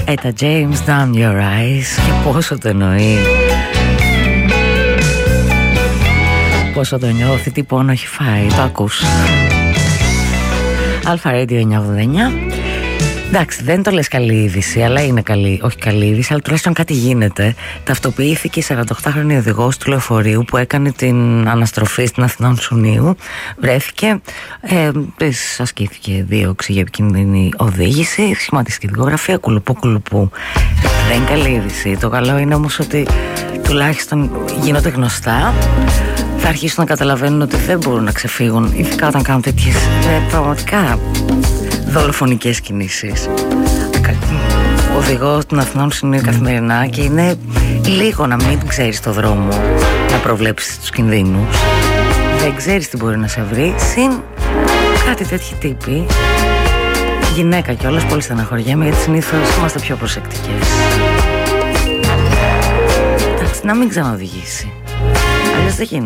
Τα James Down Your Eyes. Και πόσο το εννοεί, πόσο το νιώθει, τι πόνο έχει φάει. Το ακούς. Αλφα Radio 989. Εντάξει, δεν το λες καλή είδηση, αλλά είναι καλή, όχι καλή είδηση, αλλά τουλάχιστον κάτι γίνεται. Ταυτοποιήθηκε η 48χρονη οδηγός του λεωφορείου που έκανε την αναστροφή στην Αθηνών Σουνίου. Βρέθηκε, της ασκήθηκε δίωξη για επικίνδυνη οδήγηση, σχηματιστική δικογραφία, κουλουπού. Δεν είναι καλή είδηση. Το καλό είναι όμως ότι τουλάχιστον γίνονται γνωστά. Θα αρχίσουν να καταλαβαίνουν ότι δεν μπορούν να ξεφύγουν, ειδικά όταν κάνουν τέτοιες πραγματικά δολοφονικές κινήσεις. Ο οδηγός των Αθηνών Σουνίου καθημερινά και είναι λίγο να μην ξέρεις το δρόμο, να προβλέψεις τους κινδύνους. Δεν ξέρεις τι μπορεί να σε βρει. Συν κάτι τέτοιοι τύποι, γυναίκα κιόλας, πολύ στεναχωριέμαι, γιατί συνήθως είμαστε πιο προσεκτικές. Εντάξει, να μην ξαναοδηγήσει. Αλλιώς δεν γίνεται.